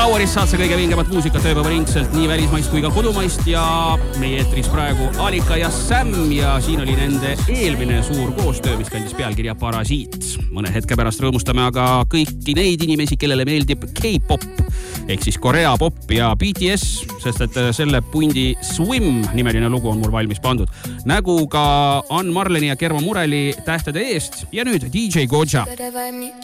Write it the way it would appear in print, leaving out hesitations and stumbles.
Hour'is saad sa kõige vingemat muusikat ööpäevaringselt, nii välismaist kui ka kodumaist ja meie eetris praegu Alika ja Sam ja siin oli nende eelmine suur koostöö, mis kandis pealkirja Parasiit. Mõne hetke pärast rõõmustame aga kõiki neid inimesi, kellele meeldib K-pop ehk siis Korea pop ja BTS, sest et selle pundi Swim nimeline lugu on mul valmis pandud. Nägu ka Ann Marleni ja Kermo Mureli Tähtede eest ja nüüd DJ Goja.